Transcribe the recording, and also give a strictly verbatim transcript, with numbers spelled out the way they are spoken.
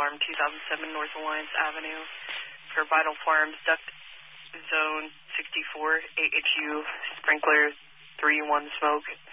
Farm, two thousand seven North Alliance Avenue. For Vital Farms, duct zone sixty-four, A H U, sprinkler three one smoke.